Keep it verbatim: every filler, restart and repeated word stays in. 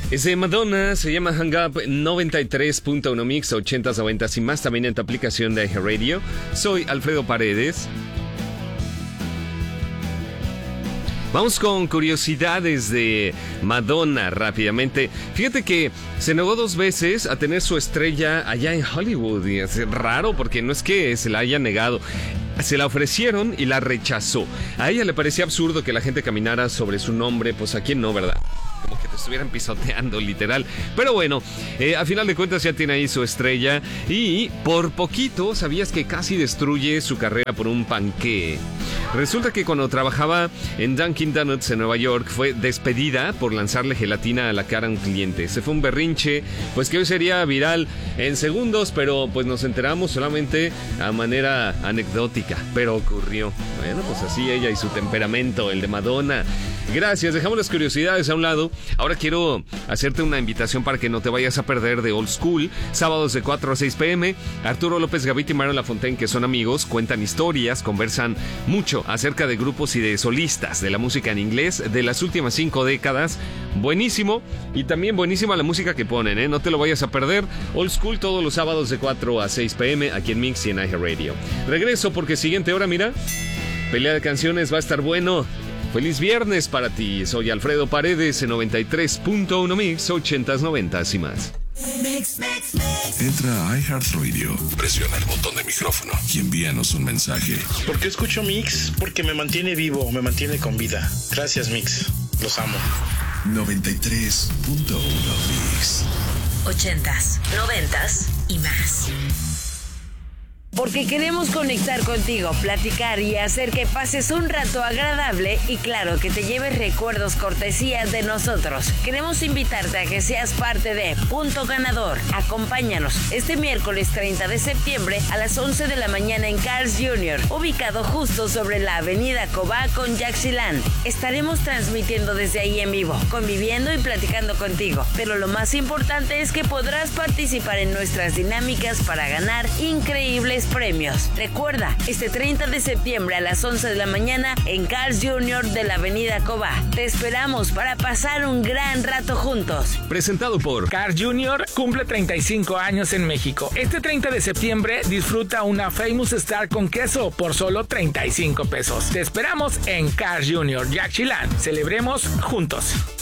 Es de Madonna, se llama Hang Up, noventa y tres punto uno Mix, ochentas, noventas y más, también en tu aplicación de iHeartRadio. Soy Alfredo Paredes. Vamos con curiosidades de Madonna rápidamente. Fíjate que se negó dos veces a tener su estrella allá en Hollywood. Y es raro porque no es que se la haya negado. Se la ofrecieron y la rechazó. A ella le parecía absurdo que la gente caminara sobre su nombre. Pues a quién no, ¿verdad? Como que te estuvieran pisoteando, literal. Pero bueno, eh, a final de cuentas ya tiene ahí su estrella. Y por poquito, ¿sabías que casi destruye su carrera por un panqué? Resulta que cuando trabajaba en Dunkin' Donuts en Nueva York fue despedida por lanzarle gelatina a la cara a un cliente. Se fue un berrinche, pues que hoy sería viral en segundos, pero pues nos enteramos solamente a manera anecdótica. Pero ocurrió. Bueno, pues así ella y su temperamento, el de Madonna. Gracias, dejamos las curiosidades a un lado. Ahora quiero hacerte una invitación para que no te vayas a perder de Old School. Sábados de cuatro a seis pm. Arturo López Gavito y Mario Lafontaine, que son amigos, cuentan historias, conversan mucho acerca de grupos y de solistas de la música en inglés de las últimas cinco décadas. Buenísimo. Y también buenísima la música que ponen, ¿eh? No te lo vayas a perder. Old School todos los sábados de cuatro a seis pm aquí en Mix y en iHeartRadio. Regreso porque siguiente hora, mira, pelea de canciones va a estar bueno. Feliz viernes para ti. Soy Alfredo Paredes en noventa y tres punto uno Mix, ochentas, noventas y más. Mix, mix, mix. Entra a iHeartRadio, presiona el botón de micrófono y envíanos un mensaje. ¿Por qué escucho Mix? Porque me mantiene vivo, me mantiene con vida. Gracias, Mix. Los amo. noventa y tres punto uno Mix. Ochentas, noventas y más. Porque queremos conectar contigo, platicar y hacer que pases un rato agradable y claro, que te lleves recuerdos cortesías de nosotros. Queremos invitarte a que seas parte de Punto Ganador. Acompáñanos este miércoles treinta de septiembre a las once de la mañana en Carl's junior, ubicado justo sobre la avenida Cobá con Yaxchilán. Estaremos transmitiendo desde ahí en vivo, conviviendo y platicando contigo. Pero lo más importante es que podrás participar en nuestras dinámicas para ganar increíbles premios. Recuerda, este treinta de septiembre a las once de la mañana en Carl's junior de la avenida Cobá. Te esperamos para pasar un gran rato juntos. Presentado por Carl's junior cumple treinta y cinco años en México. Este treinta de septiembre disfruta una Famous Star con queso por solo treinta y cinco pesos. Te esperamos en Carl's junior Yaxchilán. Celebremos juntos.